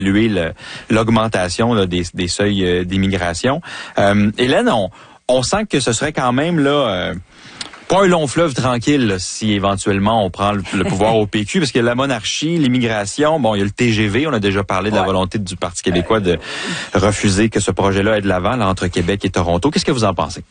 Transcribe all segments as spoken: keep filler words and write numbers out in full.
le, l'augmentation là, des, des seuils euh, d'immigration. Euh, Hélène, on, on sent que ce serait quand même là euh, pas un long fleuve tranquille là, si éventuellement on prend le, le pouvoir au P Q, parce que la monarchie, l'immigration, bon, il y a le T G V, on a déjà parlé de ouais. la volonté du Parti québécois de refuser que ce projet-là aille de l'avant là, entre Québec et Toronto. Qu'est-ce que vous en pensez?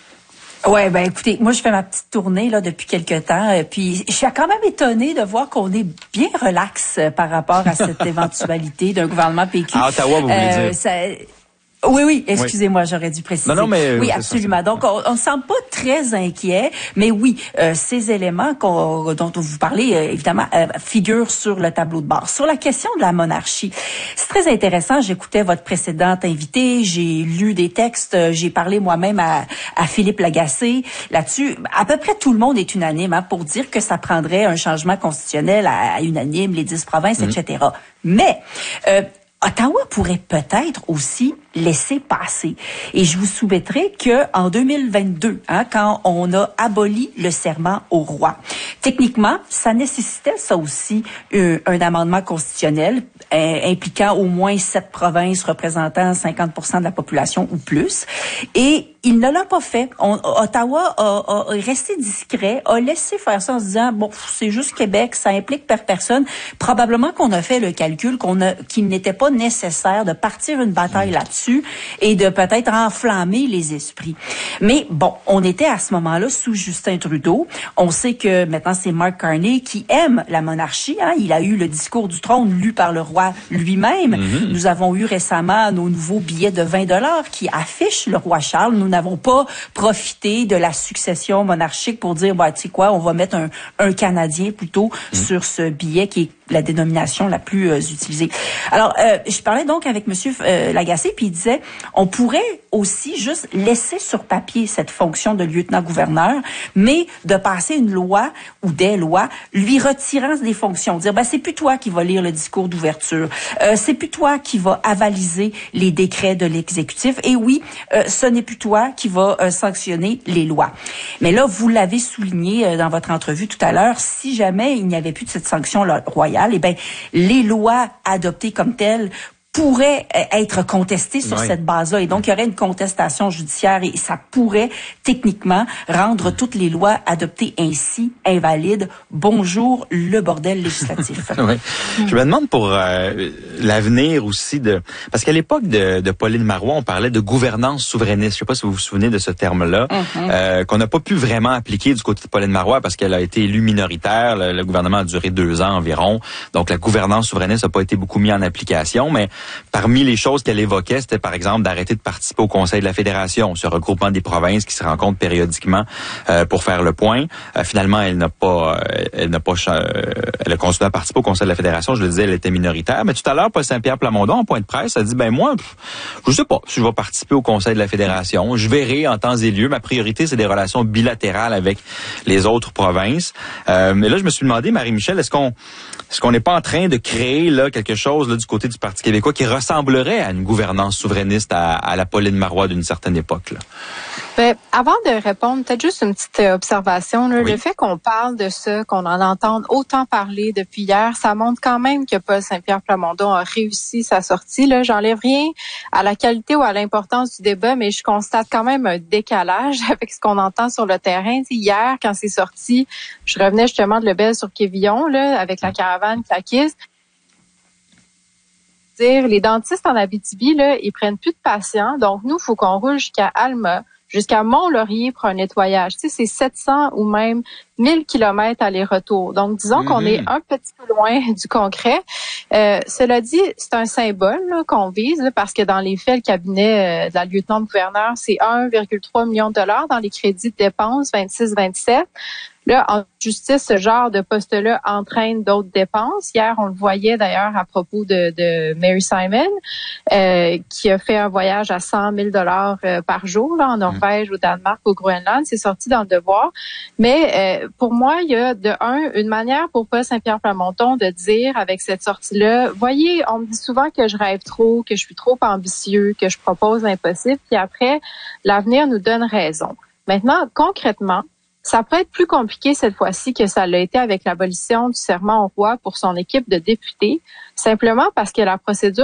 Ouais, ben écoutez, moi je fais ma petite tournée là depuis quelque temps, euh, puis je suis quand même étonnée de voir qu'on est bien relax euh, par rapport à cette éventualité d'un gouvernement P Q. À Ottawa, vous voulez euh, dire? Ça... Oui, oui, excusez-moi, oui. J'aurais dû préciser. Non, non, mais oui, absolument. Ça. Donc, on ne semble pas très inquiet, mais oui, euh, ces éléments qu'on, dont vous parlez, euh, évidemment, euh, figurent sur le tableau de bord. Sur la question de la monarchie, c'est très intéressant. J'écoutais votre précédente invitée, j'ai lu des textes, j'ai parlé moi-même à, à Philippe Lagacé là-dessus. À peu près tout le monde est unanime hein, pour dire que ça prendrait un changement constitutionnel à, à unanime, les dix provinces, mmh. et cetera. Mais... Euh, Ottawa pourrait peut-être aussi laisser passer. Et je vous soumettrai que en deux mille vingt-deux, hein, quand on a aboli le serment au roi, techniquement, ça nécessitait ça aussi un, un amendement constitutionnel euh, impliquant au moins sept provinces représentant cinquante pour cent de la population ou plus. Et il ne l'a pas fait. On, Ottawa a, a resté discret, a laissé faire ça en se disant bon, c'est juste Québec, ça implique per personne. Probablement qu'on a fait le calcul qu'on a, qu'il n'était pas nécessaire de partir une bataille là-dessus et de peut-être enflammer les esprits. Mais bon, on était à ce moment-là sous Justin Trudeau. On sait que maintenant c'est Mark Carney qui aime la monarchie. Hein. Il a eu le discours du trône lu par le roi lui-même. Mm-hmm. Nous avons eu récemment nos nouveaux billets de vingt dollars qui affichent le roi Charles. Nous n'avons pas profité de la succession monarchique pour dire, bah, tu sais quoi, on va mettre un, un Canadien plutôt mm. sur ce billet qui est la dénomination la plus euh, utilisée. Alors, euh, je parlais donc avec Monsieur euh, Lagacé, puis il disait, on pourrait aussi juste laisser sur papier cette fonction de lieutenant-gouverneur, mais de passer une loi ou des lois lui retirant des fonctions, dire, ben c'est plus toi qui va lire le discours d'ouverture, euh, c'est plus toi qui va avaliser les décrets de l'exécutif, et oui, euh, ce n'est plus toi qui va euh, sanctionner les lois. Mais là, vous l'avez souligné euh, dans votre entrevue tout à l'heure, si jamais il n'y avait plus de cette sanction là, royale, eh bien, les lois adoptées comme telles pourraient être contestées sur oui. cette base-là. Et donc, il y aurait une contestation judiciaire et ça pourrait techniquement rendre toutes les lois adoptées ainsi invalides. Bonjour, le bordel législatif. oui. Je me demande pour euh, l'avenir aussi de... Parce qu'à l'époque de, de Pauline Marois, on parlait de gouvernance souverainiste. Je ne sais pas si vous vous souvenez de ce terme-là, mm-hmm. euh, qu'on n'a pas pu vraiment appliquer du côté de Pauline Marois parce qu'elle a été élue minoritaire. Le, le gouvernement a duré deux ans environ. Donc, la gouvernance souverainiste n'a pas été beaucoup mis en application, mais parmi les choses qu'elle évoquait, c'était par exemple d'arrêter de participer au Conseil de la Fédération, ce regroupement des provinces qui se rencontrent périodiquement euh, pour faire le point. Euh, finalement, elle n'a pas, euh, elle n'a pas, euh, elle a continué à participer au Conseil de la Fédération. Je le disais, elle était minoritaire. Mais tout à l'heure, Paul Saint-Pierre Plamondon, en point de presse, a dit ben moi, pff, je sais pas si je vais participer au Conseil de la Fédération. Je verrai en temps et lieu. Ma priorité, c'est des relations bilatérales avec les autres provinces. Euh, mais là, je me suis demandé, Marie-Michel, est-ce qu'on, est-ce qu'on n'est pas en train de créer là quelque chose là du côté du Parti québécois qui ressemblerait à une gouvernance souverainiste à, à la Pauline Marois d'une certaine époque, là? Ben, avant de répondre, peut-être juste une petite observation. Là. Oui. Le fait qu'on parle de ça, qu'on en entende autant parler depuis hier, ça montre quand même que Paul Saint-Pierre Plamondon a réussi sa sortie. Là, j'enlève rien à la qualité ou à l'importance du débat, mais je constate quand même un décalage avec ce qu'on entend sur le terrain. T'sais, hier, quand c'est sorti, je revenais justement de Lebel sur Quévillon, là, avec la caravane claquiste. Dire, les dentistes en Abitibi, là, ils prennent plus de patients. Donc, nous, il faut qu'on roule jusqu'à Alma, jusqu'à Mont-Laurier pour un nettoyage. Tu sais, c'est sept cents ou même mille kilomètres aller-retour. Donc, disons mm-hmm. qu'on est un petit peu loin du concret. Euh, cela dit, c'est un symbole là, qu'on vise là, parce que dans les faits, le cabinet euh, de la lieutenant-gouverneur, c'est un virgule trois million de dollars dans les crédits de dépenses vingt-six vingt-sept. Là, en justice, ce genre de poste-là entraîne d'autres dépenses. Hier, on le voyait d'ailleurs à propos de, de Mary Simon, euh, qui a fait un voyage à cent mille dollars euh, par jour là, en Norvège, au Danemark, au Groenland. C'est sorti dans le Devoir. Mais euh, pour moi, il y a de un, une manière pour Paul Saint-Pierre Plamondon de dire avec cette sortie-là, voyez, on me dit souvent que je rêve trop, que je suis trop ambitieux, que je propose l'impossible. Puis après, l'avenir nous donne raison. Maintenant, concrètement, ça peut être plus compliqué cette fois-ci que ça l'a été avec l'abolition du serment au roi pour son équipe de députés, simplement parce que la procédure